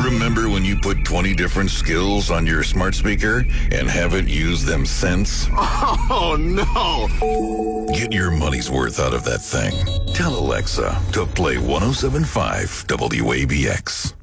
Remember when you put 20 different skills on your smart speaker and haven't used them since? Oh, no. Get your money's worth out of that thing. Tell Alexa to play 107.5 WABX.